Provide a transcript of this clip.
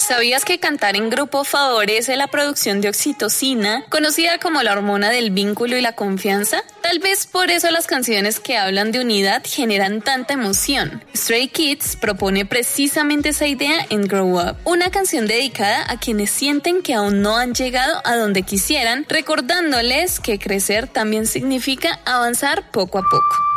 ¿Sabías que cantar en grupo favorece la producción de oxitocina, conocida como la hormona del vínculo y la confianza? Tal vez por eso las canciones que hablan de unidad generan tanta emoción. Stray Kids propone precisamente esa idea en Grow Up, una canción dedicada a quienes sienten que aún no han llegado a donde quisieran, recordándoles que crecer también significa avanzar poco a poco.